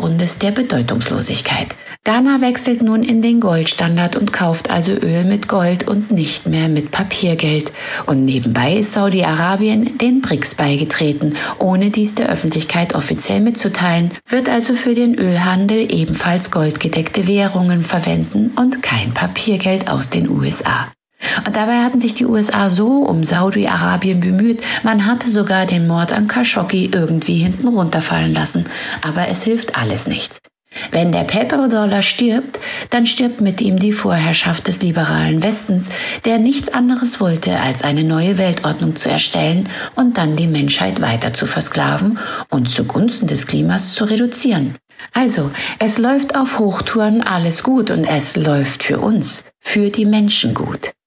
Abgrundes der Bedeutungslosigkeit. Ghana wechselt nun in den Goldstandard und kauft also Öl mit Gold und nicht mehr mit Papiergeld. Und nebenbei ist Saudi-Arabien den BRICS beigetreten, ohne dies der Öffentlichkeit offiziell mitzuteilen, wird also für den Ölhandel ebenfalls goldgedeckte Währungen verwenden und kein Papiergeld aus den USA. Und dabei hatten sich die USA so um Saudi-Arabien bemüht, man hatte sogar den Mord an Khashoggi irgendwie hinten runterfallen lassen. Aber es hilft alles nichts. Wenn der Petrodollar stirbt, dann stirbt mit ihm die Vorherrschaft des liberalen Westens, der nichts anderes wollte, als eine neue Weltordnung zu erstellen und dann die Menschheit weiter zu versklaven und zugunsten des Klimas zu reduzieren. Also, es läuft auf Hochtouren alles gut und es läuft für uns, für die Menschen gut.